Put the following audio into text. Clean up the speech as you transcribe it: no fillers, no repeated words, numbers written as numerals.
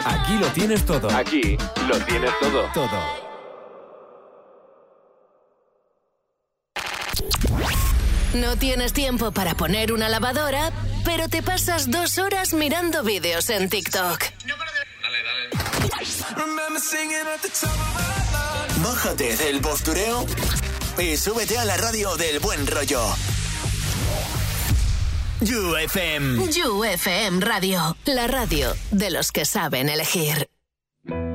Aquí lo tienes todo. Aquí lo tienes todo. Todo. No tienes tiempo para poner una lavadora, pero te pasas 2 horas mirando vídeos en TikTok. Bájate del postureo y súbete a la radio del buen rollo. You FM. You FM Radio, la radio de los que saben elegir.